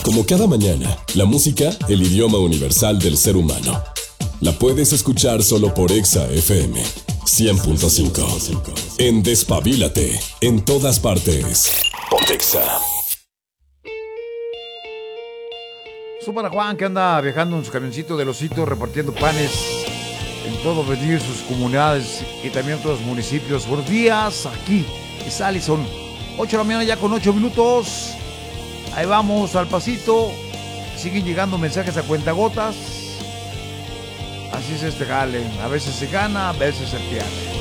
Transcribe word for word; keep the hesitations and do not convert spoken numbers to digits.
Como cada mañana, la música, el idioma universal del ser humano. La puedes escuchar solo por Exa F M cien punto cinco. En Despabilate, en todas partes. Pontexa. Eso para Juan, que anda viajando en su camioncito de Osito repartiendo panes en todo venir sus comunidades y también en todos los municipios. Buenos días, aquí es Allison. ocho de la mañana ya con ocho minutos. Ahí vamos al pasito. Siguen llegando mensajes a cuentagotas. Así es este jale. A veces se gana, a veces se pierde.